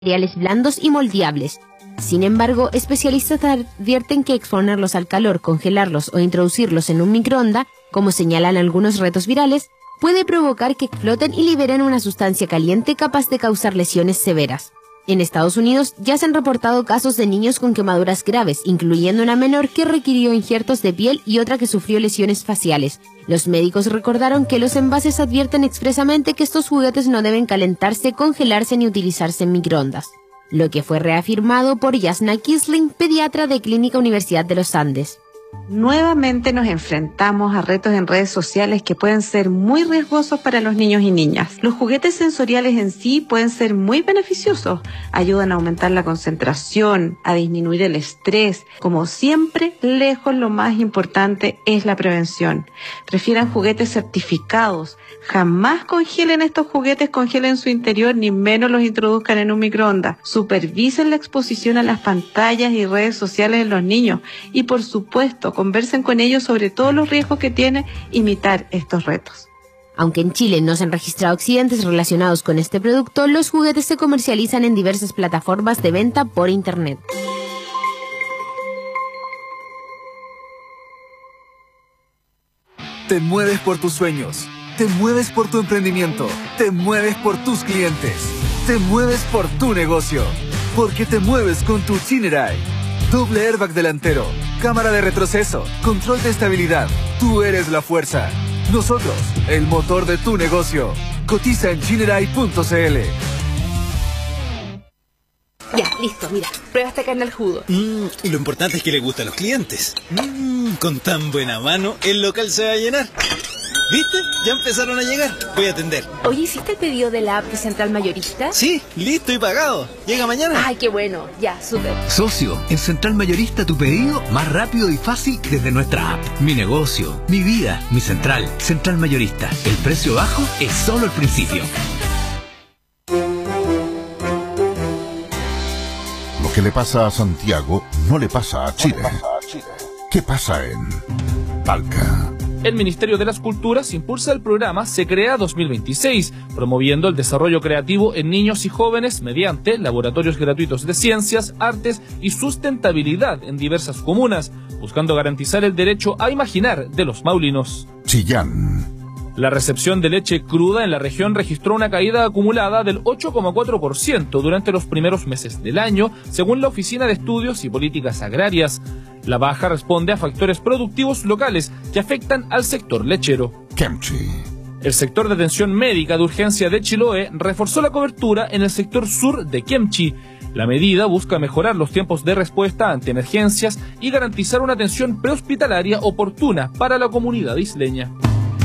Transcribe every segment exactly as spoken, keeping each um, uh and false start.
materiales blandos y moldeables. Sin embargo, especialistas advierten que exponerlos al calor, congelarlos o introducirlos en un microondas, como señalan algunos retos virales, puede provocar que exploten y liberen una sustancia caliente capaz de causar lesiones severas. En Estados Unidos ya se han reportado casos de niños con quemaduras graves, incluyendo una menor que requirió injertos de piel y otra que sufrió lesiones faciales. Los médicos recordaron que los envases advierten expresamente que estos juguetes no deben calentarse, congelarse ni utilizarse en microondas, lo que fue reafirmado por Yasna Kisling, pediatra de Clínica Universidad de los Andes. Nuevamente nos enfrentamos a retos en redes sociales que pueden ser muy riesgosos para los niños y niñas. Los juguetes sensoriales en sí pueden ser muy beneficiosos, ayudan a aumentar la concentración, a disminuir el estrés. Como siempre, lejos lo más importante es la prevención. Prefieran juguetes certificados. Jamás congelen estos juguetes, congelen su interior, ni menos los introduzcan en un microondas. Supervisen la exposición a las pantallas y redes sociales de los niños y, por supuesto, conversen con ellos sobre todos los riesgos que tiene imitar estos retos. Aunque en Chile no se han registrado accidentes relacionados con este producto, los juguetes se comercializan en diversas plataformas de venta por internet. Te mueves por tus sueños, te mueves por tu emprendimiento, te mueves por tus clientes, te mueves por tu negocio, porque te mueves con tu Chinerai. Doble airbag delantero, cámara de retroceso, control de estabilidad. Tú eres la fuerza. Nosotros, el motor de tu negocio. Cotiza en chinerai punto c l. Ya, listo, mira, prueba esta carne al jugo. Mm, y lo importante es que le gusta a los clientes. Mm, con tan buena mano, el local se va a llenar. ¿Viste? Ya empezaron a llegar. Voy a atender. Oye, ¿hiciste el pedido de la app de Central Mayorista? Sí, listo y pagado. ¿Llega mañana? Ay, qué bueno. Ya, súper. Socio, en Central Mayorista tu pedido más rápido y fácil desde nuestra app. Mi negocio, mi vida, mi central. Central Mayorista. El precio bajo es solo el principio. Lo que le pasa a Santiago no le pasa a Chile. ¿Qué pasa en Talca? El Ministerio de las Culturas impulsa el programa Se Crea dos mil veintiséis, promoviendo el desarrollo creativo en niños y jóvenes mediante laboratorios gratuitos de ciencias, artes y sustentabilidad en diversas comunas, buscando garantizar el derecho a imaginar de los maulinos. Chillán. La recepción de leche cruda en la región registró una caída acumulada del ocho coma cuatro por ciento durante los primeros meses del año, según la Oficina de Estudios y Políticas Agrarias. La baja responde a factores productivos locales que afectan al sector lechero. Kemchi. El sector de atención médica de urgencia de Chiloé reforzó la cobertura en el sector sur de Kemchi. La medida busca mejorar los tiempos de respuesta ante emergencias y garantizar una atención prehospitalaria oportuna para la comunidad isleña.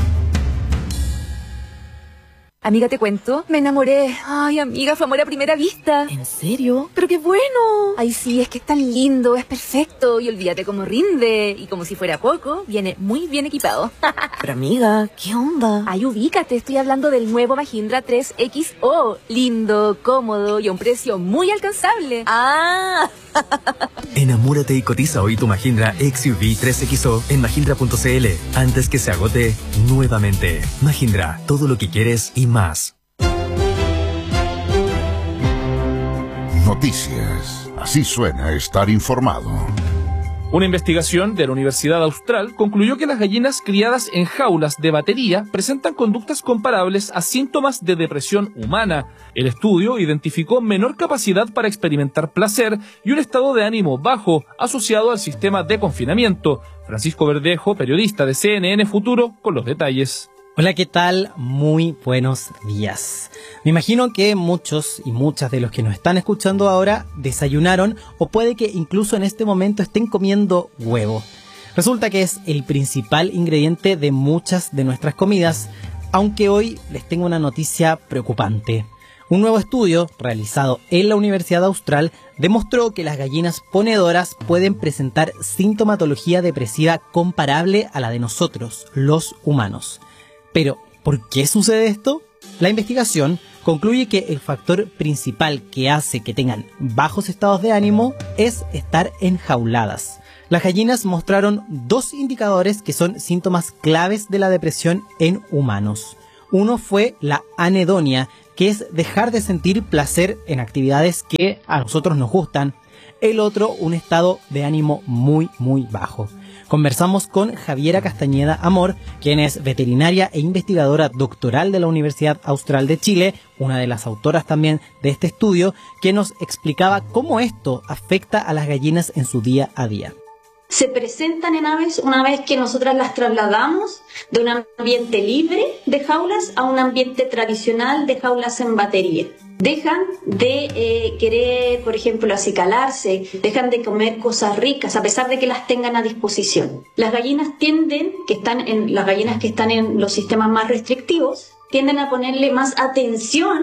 Amiga, te cuento, me enamoré. Ay, amiga, fue amor a primera vista. ¿En serio? ¡Pero qué bueno! Ay, sí, es que es tan lindo, es perfecto. Y olvídate cómo rinde. Y como si fuera poco, viene muy bien equipado. Pero amiga, ¿qué onda? Ay, ubícate, estoy hablando del nuevo Mahindra tres X O. Lindo, cómodo y a un precio muy alcanzable. ¡Ah! Enamórate y cotiza hoy tu Mahindra X U V tres X O en mahindra punto c l antes que se agote nuevamente. Mahindra, todo lo que quieres y más. Noticias. Así suena estar informado. Una investigación de la Universidad Austral concluyó que las gallinas criadas en jaulas de batería presentan conductas comparables a síntomas de depresión humana. El estudio identificó menor capacidad para experimentar placer y un estado de ánimo bajo asociado al sistema de confinamiento. Francisco Verdejo, periodista de C N N Futuro, con los detalles. Hola, ¿qué tal? Muy buenos días. Me imagino que muchos y muchas de los que nos están escuchando ahora desayunaron o puede que incluso en este momento estén comiendo huevo. Resulta que es el principal ingrediente de muchas de nuestras comidas, aunque hoy les tengo una noticia preocupante. Un nuevo estudio realizado en la Universidad Austral demostró que las gallinas ponedoras pueden presentar sintomatología depresiva comparable a la de nosotros, los humanos. Pero, ¿por qué sucede esto? La investigación concluye que el factor principal que hace que tengan bajos estados de ánimo es estar enjauladas. Las gallinas mostraron dos indicadores que son síntomas claves de la depresión en humanos. Uno fue la anedonia, que es dejar de sentir placer en actividades que a nosotros nos gustan. El otro, un estado de ánimo muy, muy bajo. Conversamos con Javiera Castañeda Amor, quien es veterinaria e investigadora doctoral de la Universidad Austral de Chile, una de las autoras también de este estudio, que nos explicaba cómo esto afecta a las gallinas en su día a día. Se presentan en aves una vez que nosotras las trasladamos de un ambiente libre de jaulas a un ambiente tradicional de jaulas en batería. Dejan de eh, querer, por ejemplo, acicalarse, dejan de comer cosas ricas a pesar de que las tengan a disposición. Las gallinas tienden, que están en, las gallinas que están en los sistemas más restrictivos, tienden a ponerle más atención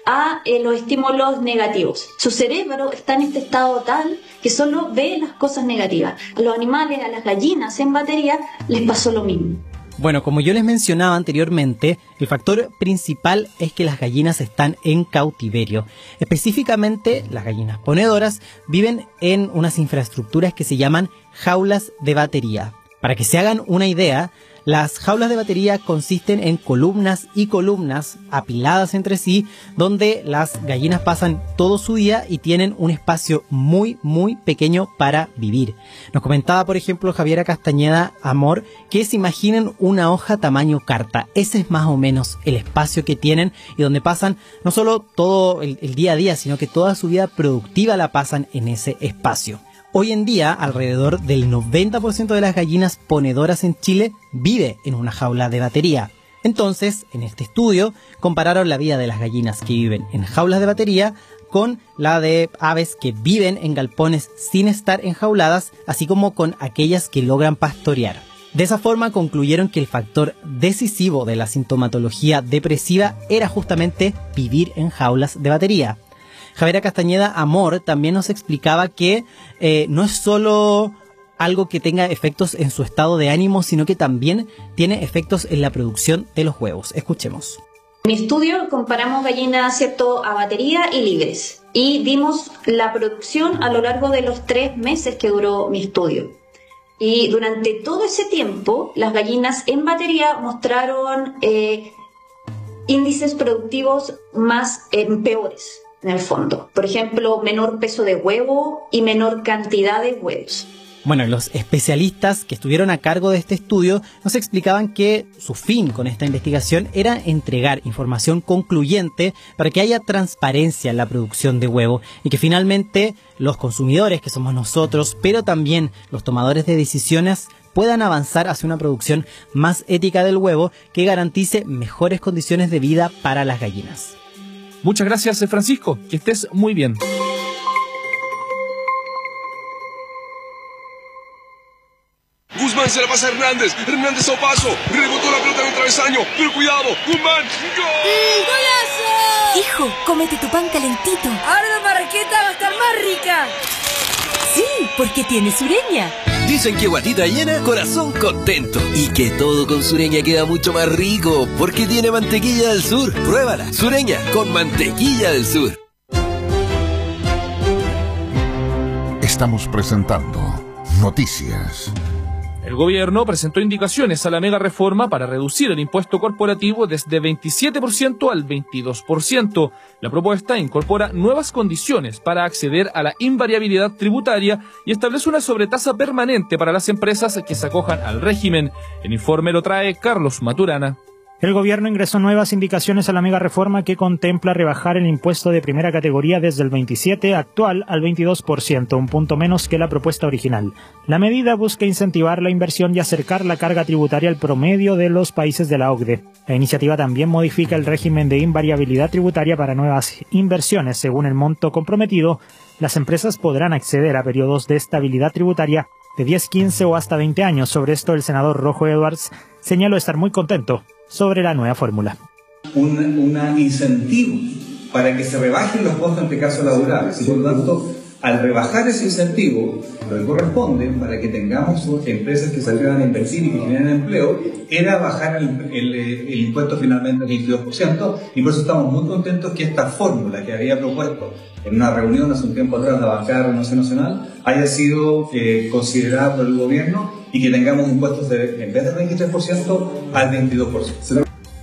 a eh, los estímulos negativos. Su cerebro está en este estado tal que solo ve las cosas negativas. A los animales, a las gallinas en batería, les pasó lo mismo. Bueno, como yo les mencionaba anteriormente, el factor principal es que las gallinas están en cautiverio. Específicamente, las gallinas ponedoras viven en unas infraestructuras que se llaman jaulas de batería. Para que se hagan una idea, las jaulas de batería consisten en columnas y columnas apiladas entre sí, donde las gallinas pasan todo su día y tienen un espacio muy, muy pequeño para vivir. Nos comentaba, por ejemplo, Javiera Castañeda Amor, que se imaginen una hoja tamaño carta. Ese es más o menos el espacio que tienen y donde pasan no solo todo el, el día a día, sino que toda su vida productiva la pasan en ese espacio. Hoy en día, alrededor del noventa por ciento de las gallinas ponedoras en Chile vive en una jaula de batería. Entonces, en este estudio, compararon la vida de las gallinas que viven en jaulas de batería con la de aves que viven en galpones sin estar enjauladas, así como con aquellas que logran pastorear. De esa forma concluyeron que el factor decisivo de la sintomatología depresiva era justamente vivir en jaulas de batería. Javiera Castañeda Amor también nos explicaba que eh, no es solo algo que tenga efectos en su estado de ánimo, sino que también tiene efectos en la producción de los huevos. Escuchemos. En mi estudio comparamos gallinas, ¿cierto?, a batería y libres y vimos la producción a lo largo de los tres meses que duró mi estudio. Y durante todo ese tiempo, las gallinas en batería mostraron eh, índices productivos más eh, peores. En el fondo, por ejemplo, menor peso de huevo y menor cantidad de huevos. Bueno, los especialistas que estuvieron a cargo de este estudio nos explicaban que su fin con esta investigación era entregar información concluyente para que haya transparencia en la producción de huevo y que finalmente los consumidores, que somos nosotros, pero también los tomadores de decisiones, puedan avanzar hacia una producción más ética del huevo que garantice mejores condiciones de vida para las gallinas. Muchas gracias, Francisco. Que estés muy bien. Guzmán se la pasa a Hernández. Hernández a paso. Rebotó la pelota en el travesaño. Pero cuidado. Guzmán. ¡Gol! ¡Golazo! Hijo, cómete tu pan calentito. Ahora la marraqueta va a estar más rica. Sí, porque tiene Sureña. Dicen que guatita llena, corazón contento. Y que todo con Sureña queda mucho más rico, porque tiene mantequilla del sur. Pruébala, Sureña, con mantequilla del sur. Estamos presentando Noticias. El gobierno presentó indicaciones a la mega reforma para reducir el impuesto corporativo desde veintisiete por ciento al veintidós por ciento. La propuesta incorpora nuevas condiciones para acceder a la invariabilidad tributaria y establece una sobretasa permanente para las empresas que se acojan al régimen. El informe lo trae Carlos Maturana. El gobierno ingresó nuevas indicaciones a la mega reforma que contempla rebajar el impuesto de primera categoría desde el veintisiete actual al veintidós por ciento, un punto menos que la propuesta original. La medida busca incentivar la inversión y acercar la carga tributaria al promedio de los países de la O C D E. La iniciativa también modifica el régimen de invariabilidad tributaria para nuevas inversiones. Según el monto comprometido, las empresas podrán acceder a periodos de estabilidad tributaria de diez, quince o hasta veinte años. Sobre esto, el senador Rojo Edwards señaló estar muy contento sobre la nueva fórmula. Un una incentivo para que se rebajen los costos en este caso laborales y por lo tanto al rebajar ese incentivo lo que corresponde para que tengamos empresas que salgan a invertir y que generen empleo era bajar el, el, el impuesto finalmente al veintidós por ciento y por eso estamos muy contentos que esta fórmula que había propuesto en una reunión hace un tiempo atrás la bancada de Renovación Nacional haya sido eh, considerada por el gobierno y que tengamos impuestos de, en vez del veintitrés por ciento al veintidós por ciento.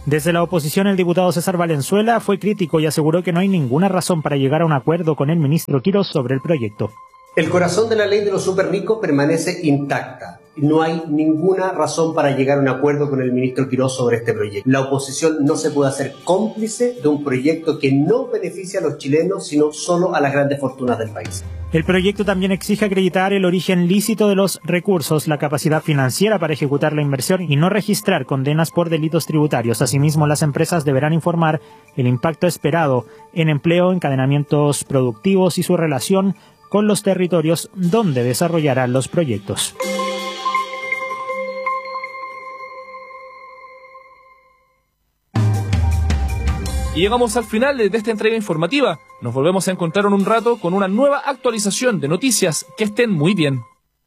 Desde la oposición, el diputado César Valenzuela fue crítico y aseguró que no hay ninguna razón para llegar a un acuerdo con el ministro Quirós sobre el proyecto. El corazón de la ley de los superricos permanece intacta. No hay ninguna razón para llegar a un acuerdo con el ministro Quirós sobre este proyecto. La oposición no se puede hacer cómplice de un proyecto que no beneficia a los chilenos, sino solo a las grandes fortunas del país. El proyecto también exige acreditar el origen lícito de los recursos, la capacidad financiera para ejecutar la inversión y no registrar condenas por delitos tributarios. Asimismo, las empresas deberán informar el impacto esperado en empleo, encadenamientos productivos y su relación con los territorios donde desarrollarán los proyectos. Y llegamos al final de esta entrega informativa. Nos volvemos a encontrar en un rato con una nueva actualización de noticias. Que estén muy bien.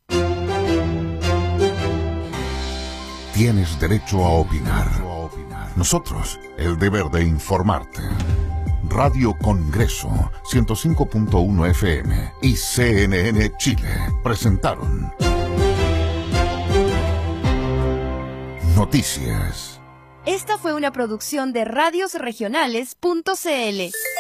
Tienes derecho a opinar. Nosotros, el deber de informarte. Radio Congreso, ciento cinco punto uno F M y C N N Chile presentaron Noticias. Esta fue una producción de radios regionales punto c l.